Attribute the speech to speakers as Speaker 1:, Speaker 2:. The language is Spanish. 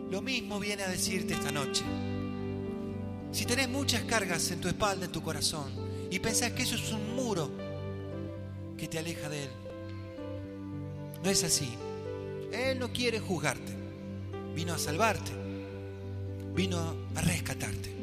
Speaker 1: lo mismo viene a decirte esta noche. Si tenés muchas cargas en tu espalda, en tu corazón, y pensás que eso es un muro que te aleja de Él, no es así. Él no quiere juzgarte. Vino a salvarte. Vino a rescatarte.